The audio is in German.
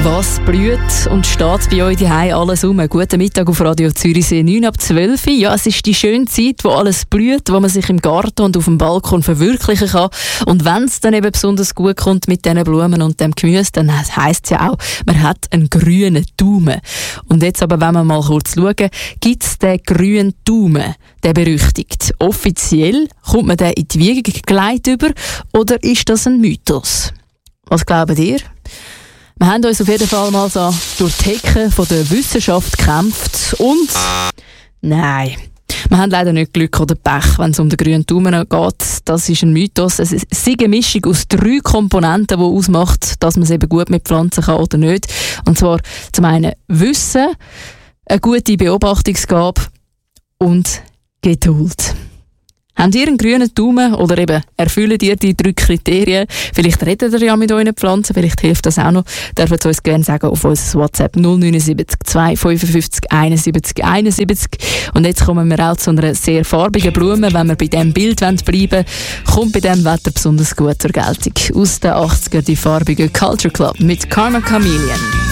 Was blüht und steht bei euch daheim alles um? Guten Mittag auf Radio Zürichsee 9 ab 12. Ja, es ist die schöne Zeit, wo alles blüht, wo man sich im Garten und auf dem Balkon verwirklichen kann. Und wenn es dann eben besonders gut kommt mit diesen Blumen und dem Gemüse, dann heisst es ja auch, man hat einen grünen Daumen. Und jetzt aber, wenn wir mal kurz schauen, gibt es den grünen Daumen, der berüchtigt. Offiziell kommt man den in die Wiege gelegt über, oder ist das ein Mythos? Was glaubt ihr? Wir haben uns auf jeden Fall mal so durch die Hecke von der Wissenschaft gekämpft und nein, wir haben leider nicht Glück oder Pech, wenn es um den grünen Daumen geht. Das ist ein Mythos. Es ist eine Mischung aus 3 Komponenten, die ausmacht, dass man es eben gut mit Pflanzen kann oder nicht. Und zwar zum einen Wissen, eine gute Beobachtungsgabe und Geduld. Habt ihr einen grünen Daumen oder eben erfüllt ihr die 3 Kriterien? Vielleicht redet ihr ja mit euren Pflanzen, vielleicht hilft das auch noch. Dürft ihr uns gerne sagen auf unser WhatsApp 079 255 71 71. Und jetzt kommen wir auch zu einer sehr farbigen Blume. Wenn wir bei diesem Bild bleiben wollen, kommt bei diesem Wetter besonders gut zur Geltung. Aus den 80er die farbige Culture Club mit Karma Chameleon.